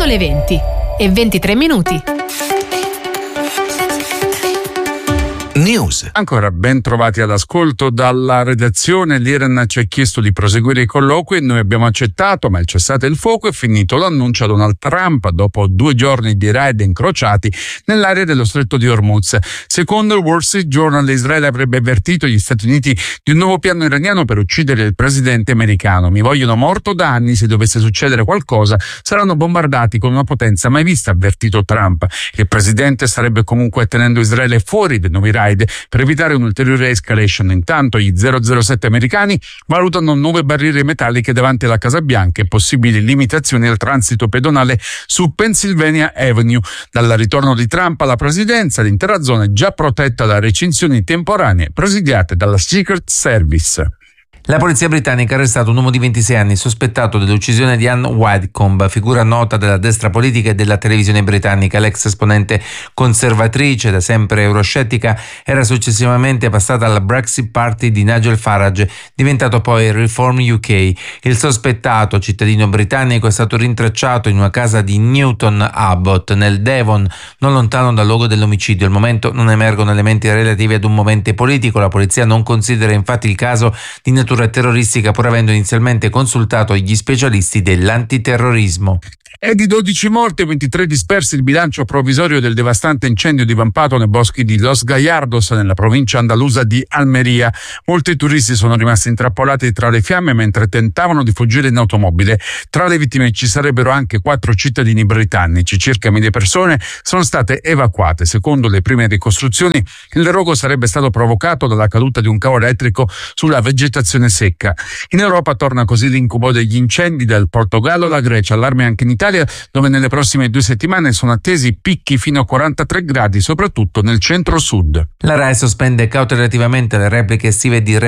Sono le 20:23. News. Ancora ben trovati all'ascolto dalla redazione. L'Iran ci ha chiesto di proseguire i colloqui e noi abbiamo accettato, ma il cessate il fuoco è finito. Lo annuncia Donald Trump dopo 2 giorni di raid incrociati nell'area dello stretto di Hormuz. Secondo il Wall Street Journal, Israele avrebbe avvertito gli Stati Uniti di un nuovo piano iraniano per uccidere il presidente americano. Mi vogliono morto da anni, se dovesse succedere qualcosa saranno bombardati con una potenza mai vista, ha avvertito Trump. Il presidente starebbe comunque tenendo Israele fuori dai nuovi raid per evitare un'ulteriore escalation. Intanto gli 007 americani valutano nuove barriere metalliche davanti alla Casa Bianca e possibili limitazioni al transito pedonale su Pennsylvania Avenue. Dal ritorno di Trump alla presidenza, l'intera zona è già protetta da recinzioni temporanee presidiate dalla Secret Service. La polizia britannica ha arrestato un uomo di 26 anni sospettato dell'uccisione di Anne Widdecombe, figura nota della destra politica e della televisione britannica. L'ex esponente conservatrice, da sempre euroscettica, era successivamente passata alla Brexit Party di Nigel Farage, diventato poi Reform UK. Il sospettato, cittadino britannico, è stato rintracciato in una casa di Newton Abbot, nel Devon, non lontano dal luogo dell'omicidio. Al momento non emergono elementi relativi ad un movente politico. La polizia non considera infatti il caso di natura terroristica, pur avendo inizialmente consultato gli specialisti dell'antiterrorismo. È di 12 morti e 23 dispersi il bilancio provvisorio del devastante incendio divampato nei boschi di Los Gallardos, nella provincia andalusa di Almeria. Molti turisti sono rimasti intrappolati tra le fiamme mentre tentavano di fuggire in automobile. Tra le vittime ci sarebbero anche 4 cittadini britannici. Circa 1000 persone sono state evacuate. Secondo le prime ricostruzioni, il rogo sarebbe stato provocato dalla caduta di un cavo elettrico sulla vegetazione secca. In Europa torna così l'incubo degli incendi dal Portogallo alla Grecia. Allarme anche in Italia, dove nelle prossime 2 settimane sono attesi picchi fino a 43 gradi, soprattutto nel centro-sud. La RAI sospende cautelativamente le repliche estive di